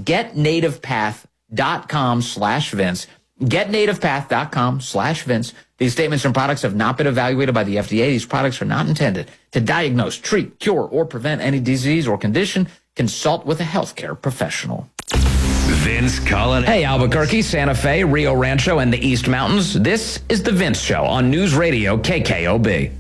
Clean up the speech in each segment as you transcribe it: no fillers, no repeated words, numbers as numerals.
getnativepath.com/Vince. Getnativepath.com/Vince. These statements and products have not been evaluated by the FDA. These products are not intended to diagnose, treat, cure, or prevent any disease or condition. Consult with a healthcare professional. Vince Cullen. Hey, Albuquerque, Santa Fe, Rio Rancho, and the East Mountains. This is The Vince Show on News Radio KKOB.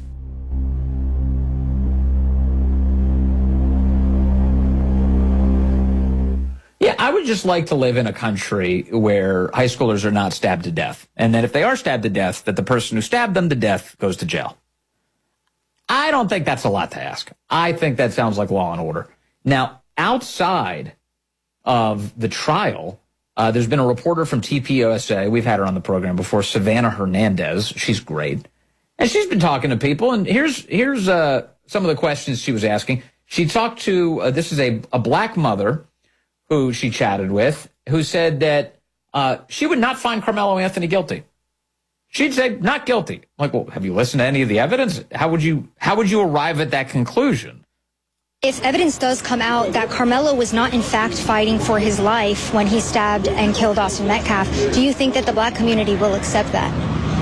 Yeah, I would just like to live in a country where high schoolers are not stabbed to death. And that if they are stabbed to death, that the person who stabbed them to death goes to jail. I don't think that's a lot to ask. I think that sounds like law and order. Now, outside of the trial, there's been a reporter from TPUSA. We've had her on the program before, Savannah Hernandez. She's great. And she's been talking to people. And here's some of the questions she was asking. She talked to, this is a black mother who she chatted with, who said that she would not find Carmelo Anthony guilty. She'd say, not guilty. I'm like, well, have you listened to any of the evidence? How would you arrive at that conclusion? If evidence does come out that Carmelo was not in fact fighting for his life when he stabbed and killed Austin Metcalf, do you think that the black community will accept that?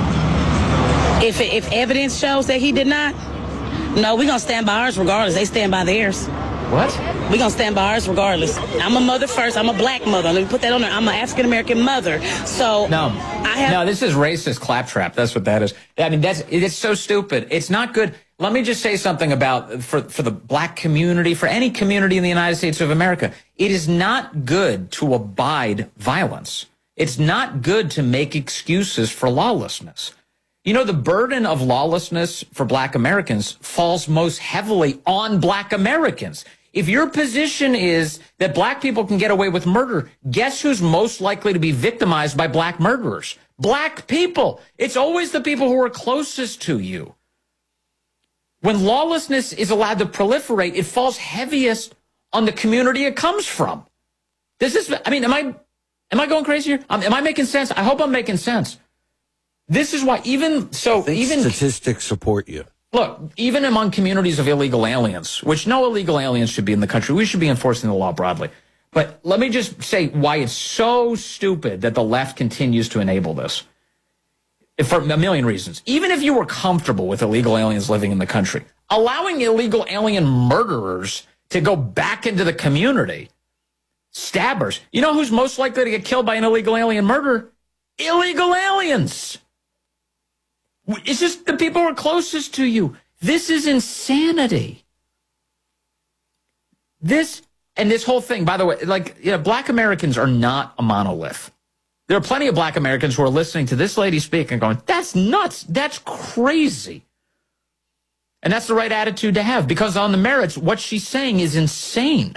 If evidence shows that he did not, no, we're going to stand by ours regardless. They stand by theirs. What? We're going to stand by ours regardless. I'm a mother first. I'm a black mother. Let me put that on there. I'm an African-American mother. So No, this is racist claptrap. That's what that is. I mean, it's so stupid. It's not good. Let me just say something about, for the black community, for any community in the United States of America. It is not good to abide violence. It's not good to make excuses for lawlessness. You know, the burden of lawlessness for black Americans falls most heavily on black Americans. If your position is that black people can get away with murder, guess who's most likely to be victimized by black murderers? Black people. It's always the people who are closest to you. When lawlessness is allowed to proliferate, it falls heaviest on the community it comes from. This is, I mean, am I going crazy here? Am I making sense? I hope I'm making sense. This is why even statistics support you. Look, even among communities of illegal aliens, which no illegal aliens should be in the country, we should be enforcing the law broadly. But let me just say why it's so stupid that the left continues to enable this. For a million reasons. Even if you were comfortable with illegal aliens living in the country, allowing illegal alien murderers to go back into the community, stabbers, you know who's most likely to get killed by an illegal alien murderer? Illegal aliens. It's just the people who are closest to you. This is insanity. This whole thing, by the way, black Americans are not a monolith. There are plenty of black Americans who are listening to this lady speak and going, that's nuts. That's crazy. And that's the right attitude to have, because on the merits, what she's saying is insane.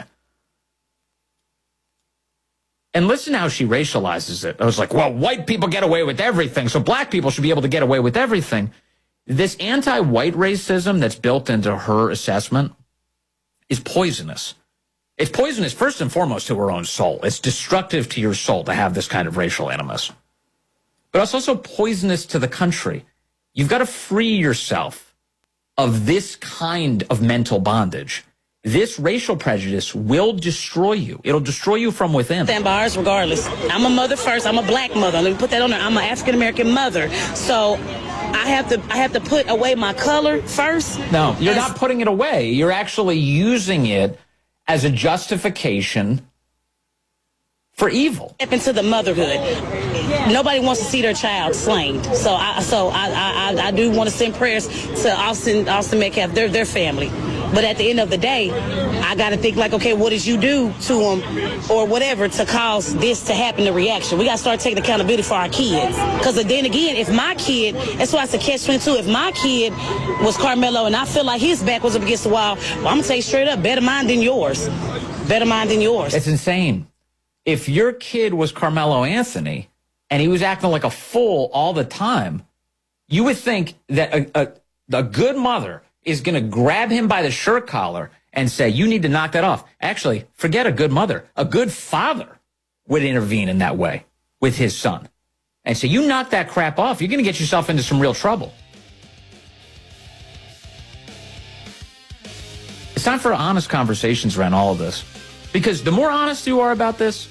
And listen how she racializes it. I was like, well, white people get away with everything, so black people should be able to get away with everything. This anti-white racism that's built into her assessment is poisonous. It's poisonous, first and foremost, to her own soul. It's destructive to your soul to have this kind of racial animus. But it's also poisonous to the country. You've got to free yourself of this kind of mental bondage. This racial prejudice will destroy you. It'll destroy you from within. Stand by ours regardless. I'm a mother first. I'm a black mother. Let me put that on there. I'm an African-American mother. So I have to put away my color first. No, you're not putting it away. You're actually using it as a justification for evil. Step into the motherhood. Nobody wants to see their child slain. So I do want to send prayers to Austin Metcalf, their family. But at the end of the day, I got to think like, okay, what did you do to them or whatever to cause this to happen, the reaction? We got to start taking accountability for our kids. Because then again, if my kid, that's why it's a catch-22. If my kid was Carmelo and I feel like his back was up against the wall, well, I'm going to tell you straight up, better mine than yours. Better mine than yours. It's insane. If your kid was Carmelo Anthony and he was acting like a fool all the time, you would think that a good mother is going to grab him by the shirt collar and say, you need to knock that off. Actually, forget a good mother. A good father would intervene in that way with his son and say, you knock that crap off, you're going to get yourself into some real trouble. It's time for honest conversations around all of this, because the more honest you are about this,